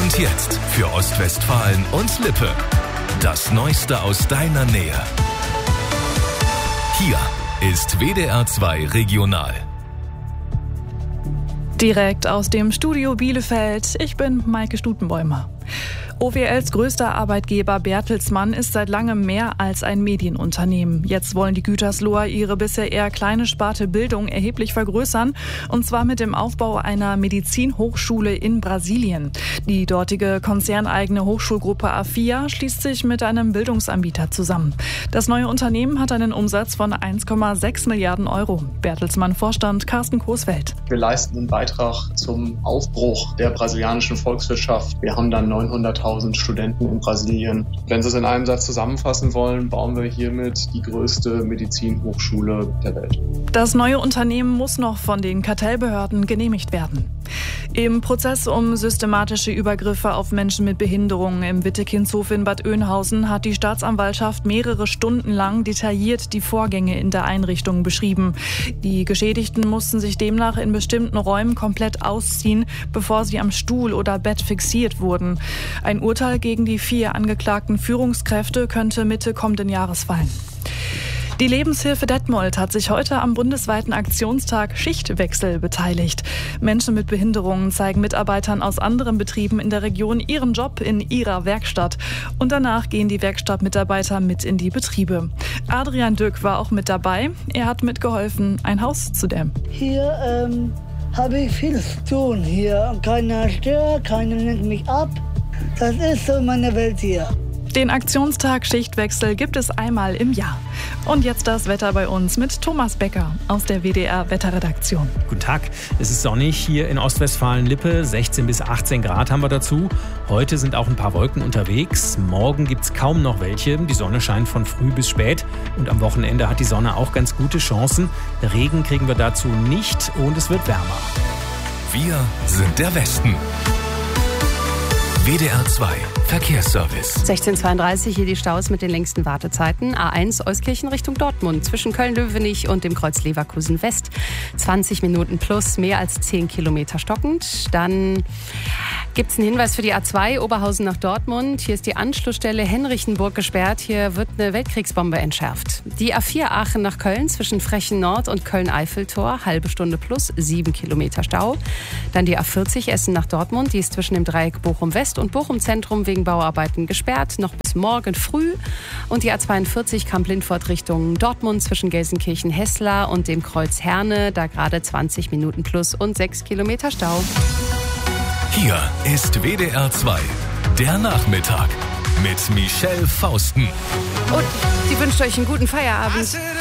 Und jetzt für Ostwestfalen und Lippe. Das Neueste aus deiner Nähe. Hier ist WDR 2 Regional. Direkt aus dem Studio Bielefeld. Ich bin Maike Stutenbäumer. OWLs größter Arbeitgeber Bertelsmann ist seit langem mehr als ein Medienunternehmen. Jetzt wollen die Gütersloher ihre bisher eher kleine Sparte Bildung erheblich vergrößern, und zwar mit dem Aufbau einer Medizinhochschule in Brasilien. Die dortige konzerneigene Hochschulgruppe AFIA schließt sich mit einem Bildungsanbieter zusammen. Das neue Unternehmen hat einen Umsatz von 1,6 Milliarden Euro. Bertelsmann-Vorstand Carsten Coesfeld. Wir leisten einen Beitrag zum Aufbruch der brasilianischen Volkswirtschaft. Wir haben dann 900.000 Studenten in Brasilien. Wenn Sie es in einem Satz zusammenfassen wollen, bauen wir hiermit die größte Medizinhochschule der Welt. Das neue Unternehmen muss noch von den Kartellbehörden genehmigt werden. Im Prozess um systematische Übergriffe auf Menschen mit Behinderungen im Wittekindhof in Bad Oeynhausen hat die Staatsanwaltschaft mehrere Stunden lang detailliert die Vorgänge in der Einrichtung beschrieben. Die Geschädigten mussten sich demnach in bestimmten Räumen komplett ausziehen, bevor sie am Stuhl oder Bett fixiert wurden. Ein Urteil gegen die 4 angeklagten Führungskräfte könnte Mitte kommenden Jahres fallen. Die Lebenshilfe Detmold hat sich heute am bundesweiten Aktionstag Schichtwechsel beteiligt. Menschen mit Behinderungen zeigen Mitarbeitern aus anderen Betrieben in der Region ihren Job in ihrer Werkstatt. Und danach gehen die Werkstattmitarbeiter mit in die Betriebe. Adrian Dück war auch mit dabei. Er hat mitgeholfen, ein Haus zu dämmen. Hier habe ich viel zu tun. Hier keiner stört, keiner lenkt mich ab. Das ist so meine Welt hier. Den Aktionstag Schichtwechsel gibt es einmal im Jahr. Und jetzt das Wetter bei uns mit Thomas Becker aus der WDR Wetterredaktion. Guten Tag, es ist sonnig hier in Ostwestfalen-Lippe, 16 bis 18 Grad haben wir dazu. Heute sind auch ein paar Wolken unterwegs, morgen gibt es kaum noch welche. Die Sonne scheint von früh bis spät und am Wochenende hat die Sonne auch ganz gute Chancen. Regen kriegen wir dazu nicht und es wird wärmer. Wir sind der Westen. WDR 2 Verkehrsservice. 16:32 hier die Staus mit den längsten Wartezeiten. A1 Euskirchen Richtung Dortmund zwischen Köln-Löwenich und dem Kreuz Leverkusen West. 20 Minuten plus, mehr als 10 Kilometer stockend. Dann gibt es einen Hinweis für die A2 Oberhausen nach Dortmund. Hier ist die Anschlussstelle Henrichenburg gesperrt. Hier wird eine Weltkriegsbombe entschärft. Die A4 Aachen nach Köln zwischen Frechen Nord und Köln-Eiffeltor. Halbe Stunde plus, 7 Kilometer Stau. Dann die A40 Essen nach Dortmund. Die ist zwischen dem Dreieck Bochum West und Bochum Zentrum wegen Bauarbeiten gesperrt. Noch bis morgen früh. Und die A42 Kamp-Lindfort Richtung Dortmund zwischen Gelsenkirchen-Hessler und dem Kreuz Herne. Da gerade 20 Minuten plus und 6 Kilometer Stau. Hier ist WDR 2, der Nachmittag mit Michelle Fausten. Und sie wünscht euch einen guten Feierabend.